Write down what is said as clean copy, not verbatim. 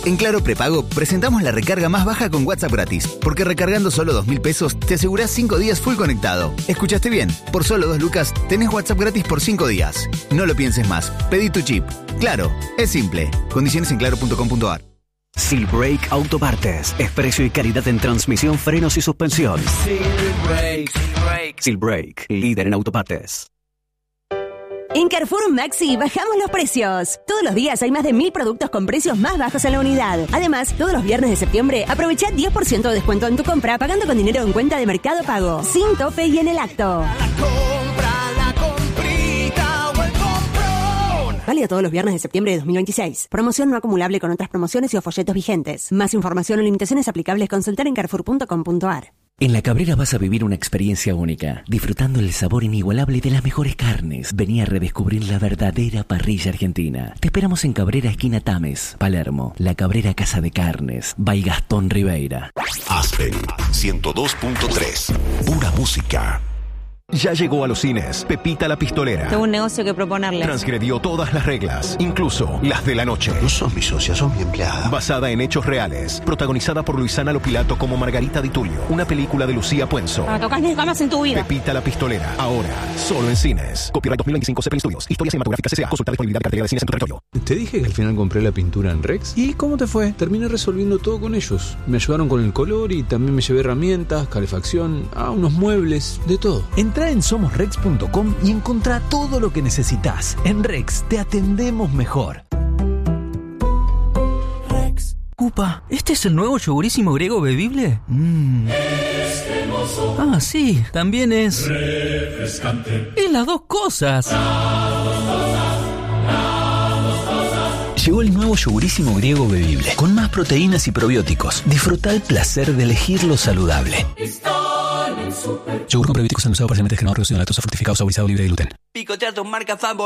En Claro Prepago presentamos la recarga más baja con WhatsApp gratis, porque recargando solo 2.000 pesos te asegurás 5 días full conectado. ¿Escuchaste bien? Por solo 2 lucas tenés WhatsApp gratis por 5 días. No lo pienses más. Pedí tu chip. Claro, es simple. Condiciones en claro.com.ar. Silbrake Autopartes. Es precio y calidad en transmisión, frenos y suspensión. Silbrake, líder en autopartes. En Carrefour Maxi bajamos los precios. Todos los días hay más de 1.000 productos con precios más bajos en la unidad. Además, todos los viernes de septiembre aprovecha 10% de descuento en tu compra pagando con dinero en cuenta de Mercado Pago. Sin tope y en el acto. Válido todos los viernes de septiembre de 2026. Promoción no acumulable con otras promociones y o folletos vigentes. Más información o limitaciones aplicables consultar en carrefour.com.ar. En La Cabrera vas a vivir una experiencia única, disfrutando el sabor inigualable de las mejores carnes. Vení a redescubrir la verdadera parrilla argentina. Te esperamos en Cabrera, esquina Tames, Palermo. La Cabrera Casa de Carnes, by Gastón Ribeira. Aspen 102.3, pura música. Ya llegó a los cines Pepita la Pistolera. Tengo un negocio que proponerle. Transgredió todas las reglas, incluso las de la noche. No son mi socia, son mi empleada. Basada en hechos reales. Protagonizada por Luisana Lopilato como Margarita Di Tullio. Una película de Lucía Puenzo. Para tocar mis gamas en tu vida. Pepita la Pistolera. Ahora, solo en cines. Copyright 2025 Zeppelin Studios. Historia cinematográfica S.A. Consulta disponibilidad de cartelera de cines en tu territorio. Te dije que al final compré la pintura en Rex. ¿Y cómo te fue? Terminé resolviendo todo con ellos. Me ayudaron con el color y también me llevé herramientas, calefacción, unos muebles, de todo. Entrá en somosrex.com y encontrá todo lo que necesitas. En Rex te atendemos mejor. Rex. Upa, ¿este es el nuevo yogurísimo griego bebible? Ah, sí, también es refrescante. Es las dos cosas. Llegó el nuevo yogurísimo griego bebible, con más proteínas y probióticos. Disfruta el placer de elegir lo saludable. Yogur con probióticos endulzado parcialmente descremado, reducido en lactosa, fortificado, saborizado, libre de gluten. Picotear tus marcas favoritas.